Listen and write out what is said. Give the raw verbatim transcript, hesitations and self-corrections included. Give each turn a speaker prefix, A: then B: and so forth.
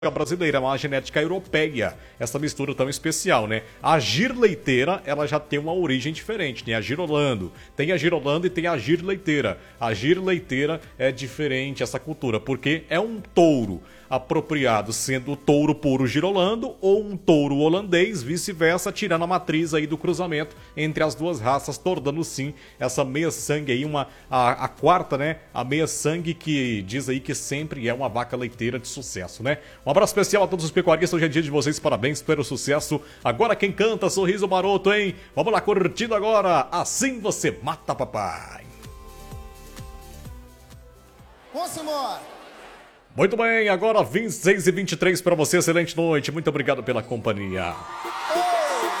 A: brasileira, é uma genética europeia, essa mistura tão especial, né? A gir leiteira, ela já tem uma origem diferente, né? A girolando, tem a girolando e tem a gir leiteira. A gir leiteira é diferente essa cultura, porque é um touro apropriado, sendo o touro puro girolando ou um touro holandês, vice-versa, tirando a matriz aí do cruzamento entre as duas raças, tornando sim essa meia sangue aí, uma, a, a quarta, né? A meia sangue que diz aí que sempre é uma vaca leiteira de sucesso, né? Um abraço especial a todos os pecuaristas, hoje é dia de vocês, parabéns pelo sucesso. Agora quem canta, sorriso maroto, hein? Vamos lá, curtindo agora, Assim Você Mata Papai.
B: Vamos embora.
A: Muito bem, agora vinte e seis e vinte e três para você, excelente noite, muito obrigado pela companhia.